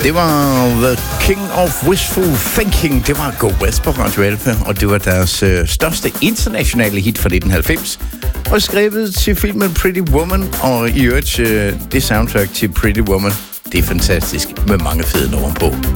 Det var The King of Wishful Thinking. Det var Go West på Radio Alpha, og det var deres største internationale hit fra 1990. Og skrevet til filmen Pretty Woman, og i øvrigt det soundtrack til Pretty Woman. Det er fantastisk med mange fede numre på.